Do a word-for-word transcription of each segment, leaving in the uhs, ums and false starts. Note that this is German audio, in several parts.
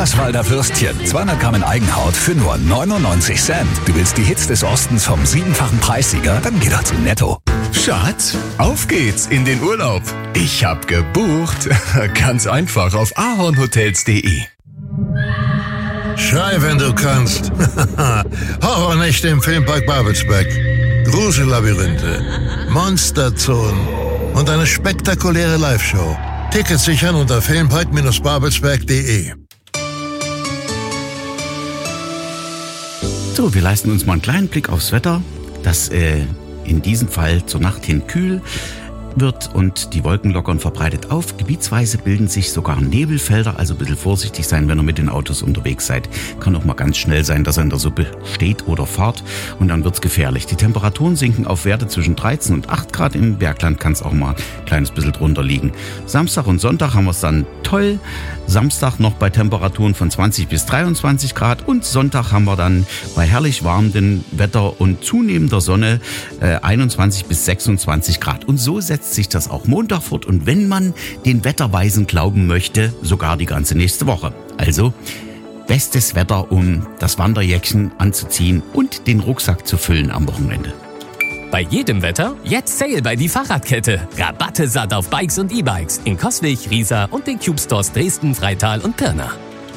Eberswalder Würstchen, zweihundert Gramm in Eigenhaut für nur neunundneunzig Cent. Du willst die Hits des Ostens vom siebenfachen Preissieger? Dann geh doch zu Netto. Schatz, auf geht's in den Urlaub. Ich hab gebucht. Ganz einfach auf ahornhotels punkt de. Schrei, wenn du kannst. Horrornächte im Filmpark Babelsberg. Grusellabyrinthe, Monsterzonen und eine spektakuläre Live-Show. Tickets sichern unter filmpark Babelsberg punkt de. So, wir leisten uns mal einen kleinen Blick aufs Wetter, das äh, in diesem Fall zur Nacht hin kühl wird und die Wolken lockern verbreitet auf. Gebietsweise bilden sich sogar Nebelfelder, also ein bisschen vorsichtig sein, wenn ihr mit den Autos unterwegs seid. Kann auch mal ganz schnell sein, dass ihr in der Suppe steht oder fahrt und dann wird's gefährlich. Die Temperaturen sinken auf Werte zwischen dreizehn und acht Grad. Im Bergland kann es auch mal ein kleines bisschen drunter liegen. Samstag und Sonntag haben wir es dann toll. Samstag noch bei Temperaturen von zwanzig bis dreiundzwanzig Grad und Sonntag haben wir dann bei herrlich warmem Wetter und zunehmender Sonne äh, einundzwanzig bis sechsundzwanzig Grad. Und so setzt sich das auch Montag fort und wenn man den Wetterweisen glauben möchte, sogar die ganze nächste Woche. Also bestes Wetter, um das Wanderjäckchen anzuziehen und den Rucksack zu füllen am Wochenende. Bei jedem Wetter jetzt Sale bei die Fahrradkette. Rabatte satt auf Bikes und E-Bikes in Coswig, Riesa und den Cube Stores Dresden, Freital und Pirna.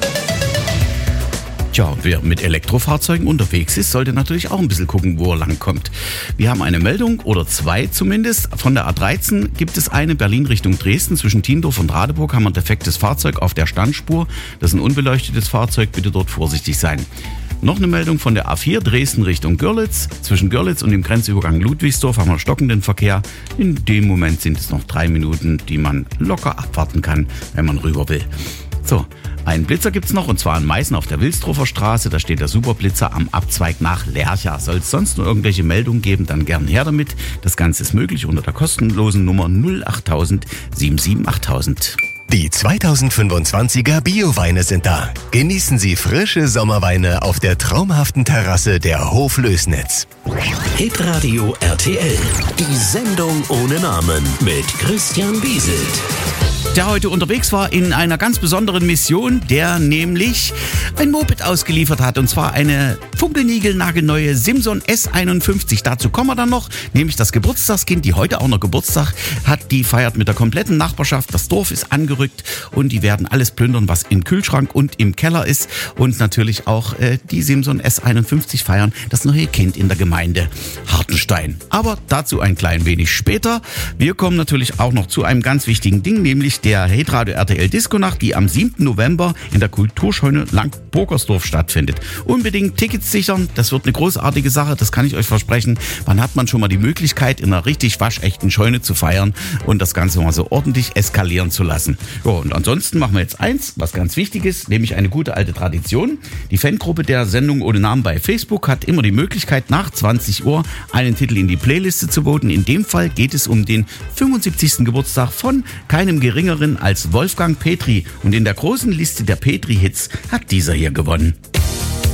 Tja, wer mit Elektrofahrzeugen unterwegs ist, sollte natürlich auch ein bisschen gucken, wo er langkommt. Wir haben eine Meldung, oder zwei zumindest. Von der A dreizehn gibt es eine Berlin Richtung Dresden. Zwischen Tiendorf und Radeburg haben wir ein defektes Fahrzeug auf der Standspur. Das ist ein unbeleuchtetes Fahrzeug, bitte dort vorsichtig sein. Noch eine Meldung von der A vier Dresden Richtung Görlitz. Zwischen Görlitz und dem Grenzübergang Ludwigsdorf haben wir stockenden Verkehr. In dem Moment sind es noch drei Minuten, die man locker abwarten kann, wenn man rüber will. So, einen Blitzer gibt's noch, und zwar in Meißen auf der Wilsdorfer Straße. Da steht der Superblitzer am Abzweig nach Lercha. Soll es sonst noch irgendwelche Meldungen geben, dann gern her damit. Das Ganze ist möglich unter der kostenlosen Nummer null acht null null sieben sieben acht null null null. Die zweitausendfünfundzwanziger Bioweine sind da. Genießen Sie frische Sommerweine auf der traumhaften Terrasse der Hof Lößnitz. Hitradio R T L. Die Sendung ohne Namen mit Christian Bieselt. Der heute unterwegs war in einer ganz besonderen Mission, der nämlich ein Moped ausgeliefert hat, und zwar eine funkelniegelnagelneue Simson S einundfünfzig. Dazu kommen wir dann noch, nämlich das Geburtstagskind, die heute auch noch Geburtstag hat, die feiert mit der kompletten Nachbarschaft. Das Dorf ist angerückt und die werden alles plündern, was im Kühlschrank und im Keller ist, und natürlich auch äh, die Simson S einundfünfzig feiern, das neue Kind in der Gemeinde Hartenstein. Aber dazu ein klein wenig später. Wir kommen natürlich auch noch zu einem ganz wichtigen Ding, nämlich der Hitradio R T L Disco-Nacht, die am siebten November in der Kulturscheune Lang-Burgersdorf stattfindet. Unbedingt Tickets sichern, das wird eine großartige Sache, das kann ich euch versprechen. Wann hat man schon mal die Möglichkeit, in einer richtig waschechten Scheune zu feiern und das Ganze mal so ordentlich eskalieren zu lassen. Ja, und ansonsten machen wir jetzt eins, was ganz wichtig ist, nämlich eine gute alte Tradition. Die Fangruppe der Sendung ohne Namen bei Facebook hat immer die Möglichkeit, nach zwanzig Uhr einen Titel in die Playliste zu voten. In dem Fall geht es um den fünfundsiebzigsten Geburtstag von keinem geringeren als Wolfgang Petri. Und in der großen Liste der Petri-Hits hat dieser hier gewonnen.